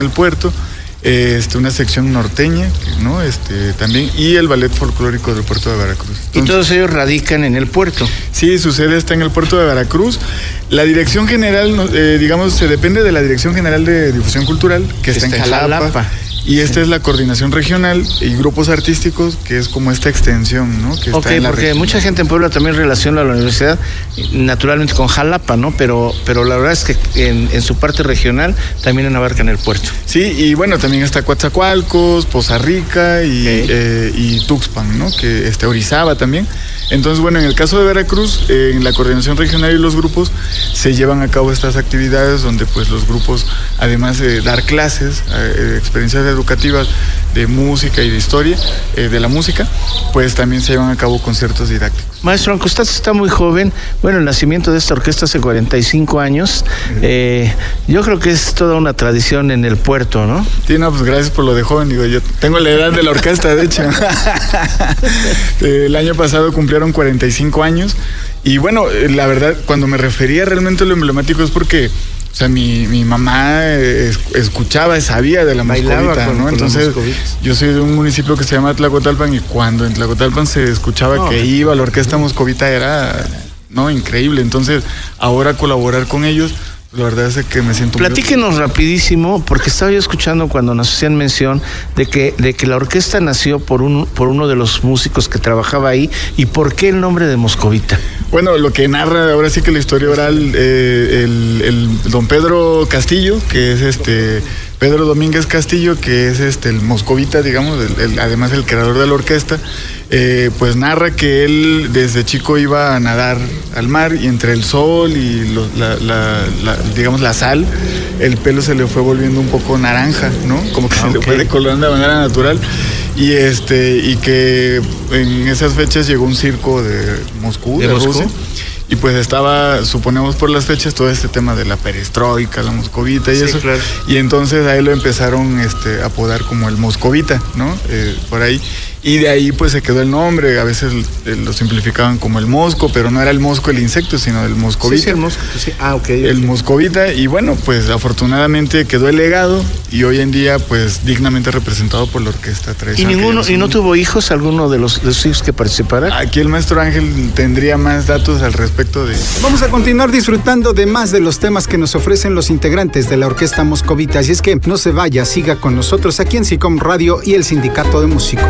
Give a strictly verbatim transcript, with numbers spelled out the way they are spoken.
el puerto, este, una sección norteña, ¿no? Este, también, y el ballet folclórico del puerto de Veracruz. Entonces, ¿y todos ellos radican en el puerto? Sí, su sede está en el puerto de Veracruz. La dirección general, eh, digamos, se depende de la Dirección General de Difusión Cultural, que está, está en Jalapa. Jalapa. Y esta sí. es la coordinación regional y grupos artísticos, que es como esta extensión, ¿no? Que ok, está en la porque región. Mucha gente en Puebla también relaciona a la universidad naturalmente con Jalapa, ¿no? Pero, pero la verdad es que en, en su parte regional también abarcan el puerto. Sí, y bueno, también está Coatzacoalcos, Poza Rica y, okay. eh, y Tuxpan, ¿no? Que este, Orizaba también. Entonces, bueno, en el caso de Veracruz, eh, en la coordinación regional y los grupos se llevan a cabo estas actividades donde pues los grupos, además de dar clases, eh, experiencias educativas de música y de historia, eh, de la música, pues también se llevan a cabo conciertos didácticos. Maestro, aunque usted está muy joven, bueno, el nacimiento de esta orquesta hace cuarenta y cinco años, eh, yo creo que es toda una tradición en el puerto, ¿no? Sí, no, pues gracias por lo de joven, digo, yo tengo la edad de la orquesta, de hecho. El año pasado cumplieron cuarenta y cinco años, y bueno, la verdad, cuando me refería realmente a lo emblemático es porque, o sea, mi, mi mamá es, escuchaba, sabía de la moscovita, ¿no? Entonces, yo soy de un municipio que se llama Tlacotalpan, y cuando en Tlacotalpan se escuchaba no, que iba la orquesta moscovita era, no, increíble. Entonces, ahora colaborar con ellos, la verdad es que me siento... Platíquenos muy... rapidísimo, porque estaba yo escuchando cuando nos hacían mención de que, de que la orquesta nació por, un, por uno de los músicos que trabajaba ahí, y ¿por qué el nombre de moscovita? Bueno, lo que narra ahora sí que la historia oral, eh, el, el don Pedro Castillo, que es este... Pedro Domínguez Castillo, que es este el moscovita, digamos, el, el, además el creador de la orquesta, eh, pues narra que él desde chico iba a nadar al mar, y entre el sol y lo, la, la, la, digamos la sal, el pelo se le fue volviendo un poco naranja, ¿no? Como que okay. se le fue decolorando de manera natural. Y este y que en esas fechas llegó un circo de Moscú, de, de Moscú. Rusia. Y pues estaba, suponemos por las fechas, todo este tema de la perestroika, la moscovita y sí, eso. Claro. Y entonces ahí lo empezaron este, a apodar como el moscovita, ¿no? Eh, por ahí. Y de ahí pues se quedó el nombre. A veces eh, lo simplificaban como el mosco, pero no era el mosco el insecto, sino el moscovita. Sí, sí, el mosco. Sí. Ah, ok. El okay. moscovita. Y bueno, pues afortunadamente quedó el legado, y hoy en día pues dignamente representado por la orquesta tradicional. ¿Y ninguno, y no tuvo hijos, alguno de los, de los hijos que participara? Aquí el maestro Ángel tendría más datos al respecto de... Vamos a continuar disfrutando de más de los temas que nos ofrecen los integrantes de la orquesta moscovita. Así es que no se vaya, siga con nosotros aquí en SICOM Radio y el Sindicato de Músicos.